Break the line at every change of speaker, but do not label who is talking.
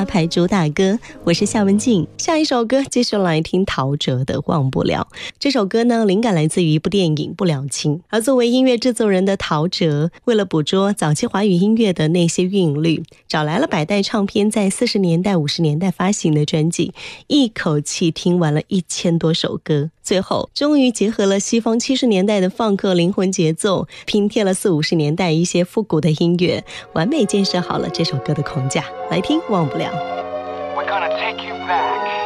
大牌主打歌，我是夏文静。下一首歌继续来听陶喆的《忘不了》。这首歌呢，灵感来自于一部电影《不了情》，而作为音乐制作人的陶喆，为了捕捉早期华语音乐的那些韵律，找来了百代唱片在40年代、50年代发行的专辑，一口气听完了1000多首歌，最后终于结合了西方70年代的放克灵魂节奏，拼贴了40、50年代一些复古的音乐，完美建设好了这首歌的框架。来听《忘不了》。
We're gonna take you back